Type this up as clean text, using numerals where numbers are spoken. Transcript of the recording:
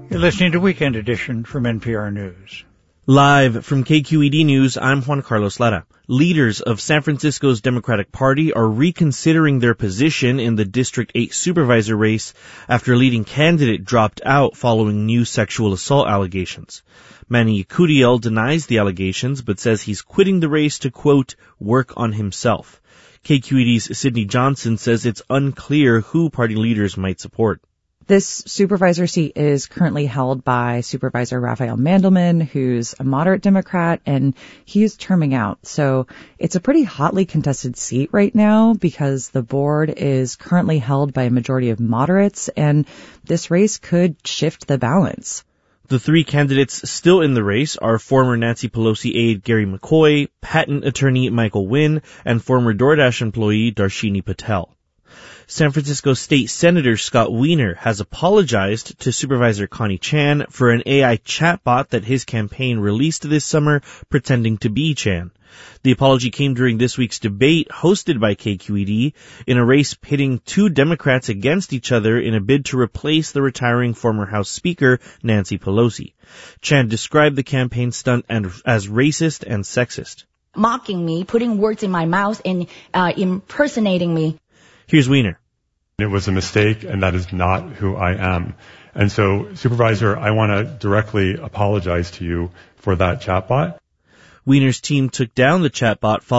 You're listening to Weekend Edition from NPR News. Live from KQED News, I'm Juan Carlos Lara. Leaders of San Francisco's Democratic Party are reconsidering their position in the District 8 supervisor race after a leading candidate dropped out following new sexual assault allegations. Manny Yekutiel denies the allegations but says he's quitting the race to, quote, work on himself. KQED's Sydney Johnson says it's unclear who party leaders might support. This supervisor seat is currently held by Supervisor Raphael Mandelman, who's a moderate Democrat, and he's terming out. So it's a pretty hotly contested seat right now because the board is currently held by a majority of moderates, and this race could shift the balance. The three candidates still in the race are former Nancy Pelosi aide Gary McCoy, patent attorney Michael Wynn, and former DoorDash employee Darshini Patel. San Francisco State Senator Scott Wiener has apologized to Supervisor Connie Chan for an AI chatbot that his campaign released this summer pretending to be Chan. The apology came during this week's debate hosted by KQED in a race pitting two Democrats against each other in a bid to replace the retiring former House Speaker Nancy Pelosi. Chan described the campaign stunt as racist and sexist. Mocking me, putting words in my mouth, and impersonating me. Here's Wiener. It was a mistake, and that is not who I am. And so, Supervisor, I want to directly apologize to you for that chatbot. Wiener's team took down the chatbot